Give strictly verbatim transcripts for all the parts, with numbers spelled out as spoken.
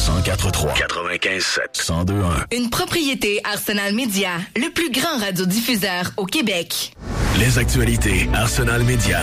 cent quatre trois quatre-vingt-quinze sept cent deux un. Une propriété Arsenal Média, le plus grand radiodiffuseur au Québec. Les actualités Arsenal Média.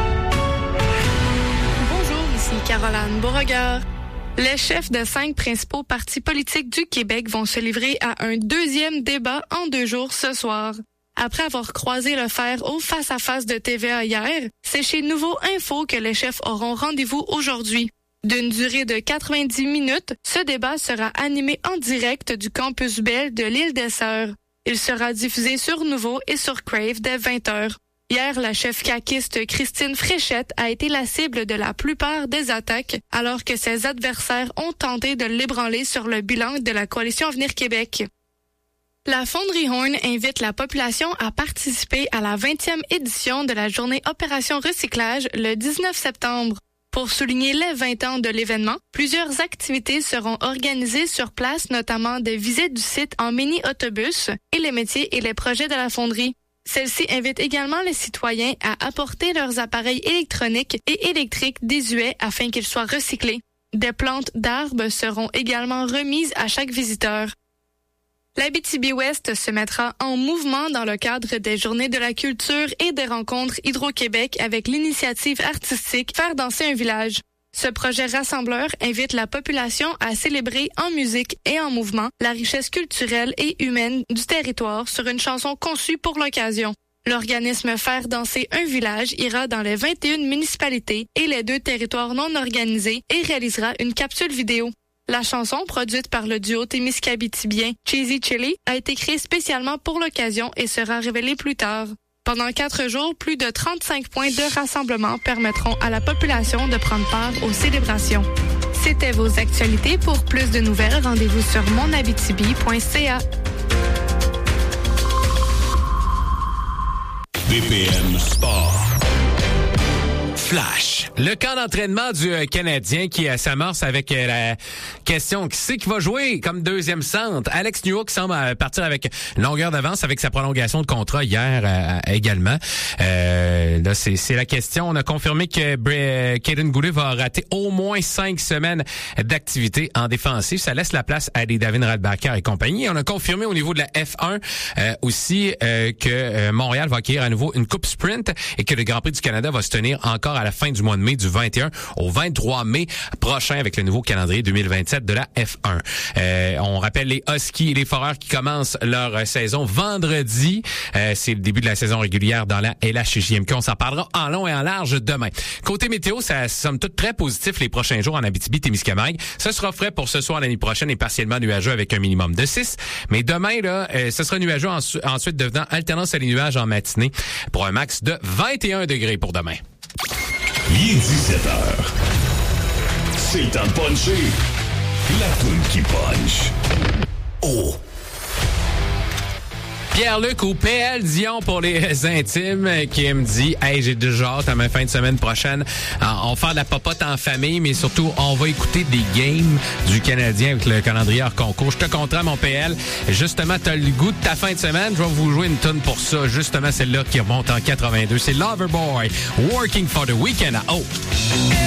Bonjour, ici Caroline Beauregard. Les chefs de cinq principaux partis politiques du Québec vont se livrer à un deuxième débat en deux jours ce soir. Après avoir croisé le fer au face-à-face de T V A hier, c'est chez Nouveau Info que les chefs auront rendez-vous aujourd'hui. D'une durée de quatre-vingt-dix minutes, ce débat sera animé en direct du campus Bell de l'Île des Sœurs. Il sera diffusé sur Nouveau et sur Crave dès vingt heures. Hier, la chef caquiste Christine Fréchette a été la cible de la plupart des attaques, alors que ses adversaires ont tenté de l'ébranler sur le bilan de la Coalition Avenir Québec. La Fonderie Horn invite la population à participer à la vingtième édition de la journée Opération Recyclage le dix-neuf septembre. Pour souligner les vingt ans de l'événement, plusieurs activités seront organisées sur place, notamment des visites du site en mini-autobus et les métiers et les projets de la fonderie. Celle-ci invite également les citoyens à apporter leurs appareils électroniques et électriques désuets afin qu'ils soient recyclés. Des plantes d'arbres seront également remises à chaque visiteur. L'Abitibi-Ouest se mettra en mouvement dans le cadre des Journées de la culture et des rencontres Hydro-Québec avec l'initiative artistique Faire danser un village. Ce projet rassembleur invite la population à célébrer en musique et en mouvement la richesse culturelle et humaine du territoire sur une chanson conçue pour l'occasion. L'organisme Faire danser un village ira dans les vingt et une municipalités et les deux territoires non organisés et réalisera une capsule vidéo. La chanson, produite par le duo témiscabitibien Cheesy Chili, a été créée spécialement pour l'occasion et sera révélée plus tard. Pendant quatre jours, plus de trente-cinq points de rassemblement permettront à la population de prendre part aux célébrations. C'était vos actualités. Pour plus de nouvelles, rendez-vous sur mon abitibi point c a. B P M Sport. Flash. Le camp d'entraînement du euh, Canadien qui euh, s'amorce avec euh, la question qui c'est qui va jouer comme deuxième centre. Alex Newhook semble euh, partir avec une longueur d'avance avec sa prolongation de contrat hier euh, également. Euh, là, c'est, c'est la question. On a confirmé que Bray, Caden Goulet va rater au moins cinq semaines d'activité en défensive. Ça laisse la place à des David Radbacher et compagnie. On a confirmé au niveau de la F un euh, aussi euh, que euh, Montréal va acquérir à nouveau une coupe sprint et que le Grand Prix du Canada va se tenir encore à la fin du mois de mai, du vingt et un au vingt-trois mai prochain avec le nouveau calendrier deux mille vingt-sept de la F un. Euh, on rappelle les Huskies et les Foreurs qui commencent leur saison vendredi. Euh, c'est le début de la saison régulière dans la L H J M Q. On s'en parlera en long et en large demain. Côté météo, ça somme toute très positif les prochains jours en Abitibi-Témiscamingue. Ce sera frais pour ce soir l'année prochaine et partiellement nuageux avec un minimum de six. Mais demain, là, euh, ce sera nuageux en, ensuite devenant alternance à les nuages en matinée pour un max de vingt et un degrés pour demain. Il est dix-sept heures. C'est le temps de puncher. La toune qui punch. Oh! Pierre-Luc ou P L Dion pour les intimes qui me dit « Hey, j'ai déjà hâte à ma fin de semaine prochaine. On va faire de la popote en famille, mais surtout, on va écouter des games du Canadien avec le calendrier hors concours. Je te compterai, mon P L. Justement, t'as le goût de ta fin de semaine. Je vais vous jouer une tonne pour ça. Justement, celle-là qui remonte en quatre-vingt-deux. C'est Loverboy, Working for the Weekend à O.